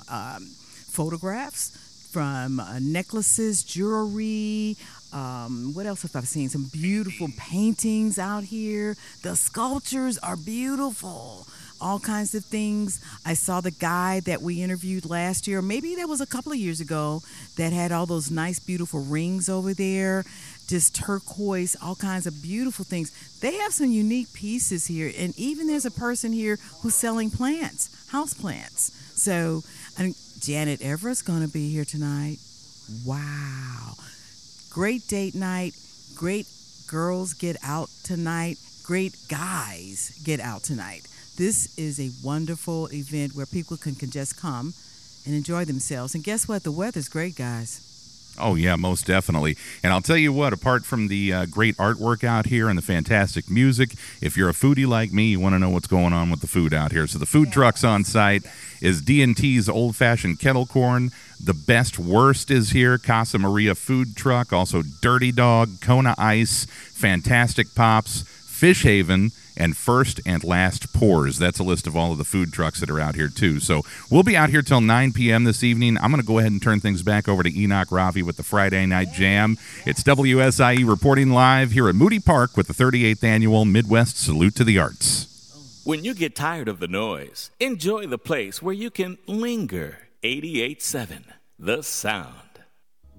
photographs, from necklaces, jewelry. What else have I seen? Some beautiful paintings out here. The sculptures are beautiful. All kinds of things. I saw the guy that we interviewed last year, maybe that was a couple of years ago, that had all those nice, beautiful rings over there, just turquoise, all kinds of beautiful things. They have some unique pieces here, and even there's a person here who's selling plants, house plants. So, Janet Everett's going to be here tonight. Wow. Great date night. Great girls get out tonight. Great guys get out tonight. This is a wonderful event where people can just come and enjoy themselves. And guess what? The weather's great, guys. Oh, yeah, most definitely. And I'll tell you what, apart from the great artwork out here and the fantastic music, if you're a foodie like me, you want to know what's going on with the food out here. So the food trucks on site is D&T's Old Fashioned Kettle Corn. The Best Worst is here, Casa Maria Food Truck. Also Dirty Dog, Kona Ice, Fantastic Pops, Fish Haven, and First and Last Pours. That's a list of all of the food trucks that are out here, too. So we'll be out here till 9 p.m. this evening. I'm going to go ahead and turn things back over to Enoch Ravi with the Friday Night Jam. It's WSIE reporting live here at Moody Park with the 38th Annual Midwest Salute to the Arts. When you get tired of the noise, enjoy the place where you can linger. 88.7, The Sound.